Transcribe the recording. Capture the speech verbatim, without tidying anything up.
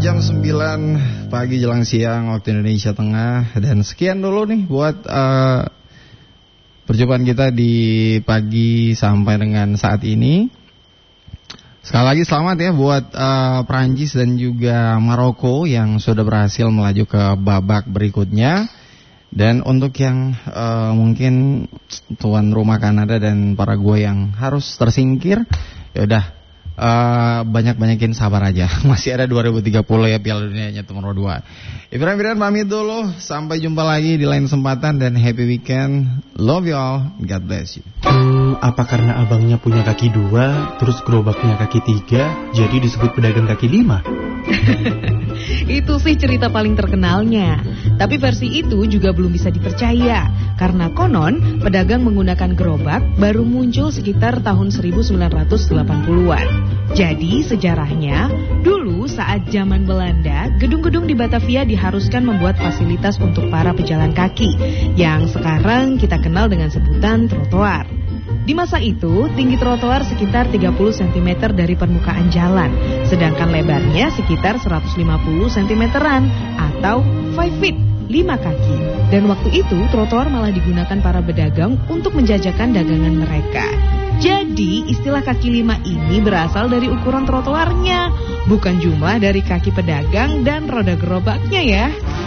jam sembilan pagi jelang siang waktu Indonesia Tengah. Dan sekian dulu nih buat uh, perjumpaan kita di pagi sampai dengan saat ini. Sekali lagi selamat ya buat uh, Prancis dan juga Maroko yang sudah berhasil melaju ke babak berikutnya. Dan untuk yang uh, mungkin tuan rumah Kanada dan Paraguay yang harus tersingkir, ya udah uh, banyak-banyakin sabar aja. Masih ada dua ribu tiga puluh ya Piala Dunianya nomor dua. Ibrahim Bidan pamit dulu, sampai jumpa lagi di lain kesempatan dan happy weekend. Love you all, God bless you. Hmm, apa karena abangnya punya kaki dua, terus gerobaknya kaki tiga, jadi disebut pedagang kaki lima? Itu sih cerita paling terkenalnya. Tapi versi itu juga belum bisa dipercaya, karena konon pedagang menggunakan gerobak baru muncul sekitar tahun seribu sembilan ratus delapan puluhan. Jadi sejarahnya, dulu saat zaman Belanda, gedung-gedung di Batavia diharuskan membuat fasilitas untuk para pejalan kaki, yang sekarang kita kenal dengan sebutan trotoar. Di masa itu, tinggi trotoar sekitar tiga puluh sentimeter dari permukaan jalan, sedangkan lebarnya sekitar seratus lima puluh sentimeteran atau lima feet, lima kaki. Dan waktu itu, trotoar malah digunakan para pedagang untuk menjajakan dagangan mereka. Jadi, istilah kaki lima ini berasal dari ukuran trotoarnya, bukan jumlah dari kaki pedagang dan roda gerobaknya ya.